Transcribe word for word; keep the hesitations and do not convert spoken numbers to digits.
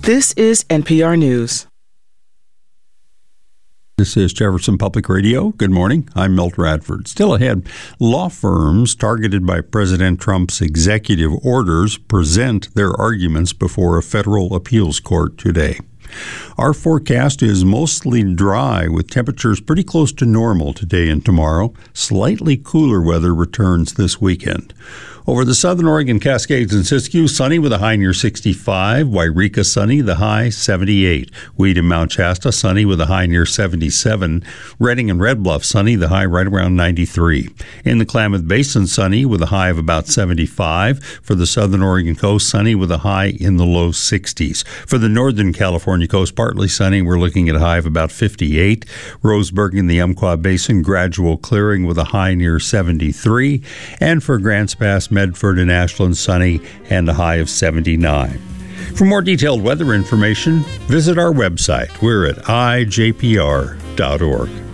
This is N P R News. This is Jefferson Public Radio. Good morning. I'm Milt Radford. Still ahead, law firms targeted by President Trump's executive orders present their arguments before a federal appeals court today. Our forecast is mostly dry with temperatures pretty close to normal today and tomorrow. Slightly cooler weather returns this weekend. Over the southern Oregon Cascades and Siskiyou, sunny with a high near sixty-five. Wairika, sunny, the high seventy-eight. Weed and Mount Shasta, sunny with a high near seventy-seven. Redding and Red Bluff, sunny, the high right around ninety-three. In the Klamath Basin, sunny with a high of about seventy-five. For the southern Oregon coast, sunny with a high in the low sixties. For the northern California coast, partly sunny. We're looking at a high of about fifty-eight. Roseburg in the Umpqua Basin, gradual clearing with a high near seventy-three. And for Grants Pass, Medford and Ashland, sunny and a high of seventy-nine. For more detailed weather information, visit our website. We're at I J P R dot org.